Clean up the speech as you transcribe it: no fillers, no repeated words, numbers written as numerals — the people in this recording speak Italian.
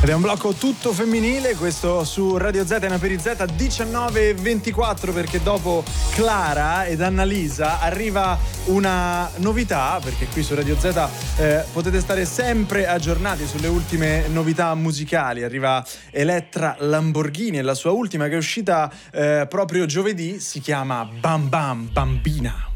Ed è un blocco tutto femminile, questo su Radio Z e Naperi Z 19:24, perché dopo Clara ed Annalisa arriva una novità, perché qui su Radio Z potete stare sempre aggiornati sulle ultime novità musicali. Arriva Elettra Lamborghini e la sua ultima, che è uscita proprio giovedì, si chiama Bam Bam Bambina.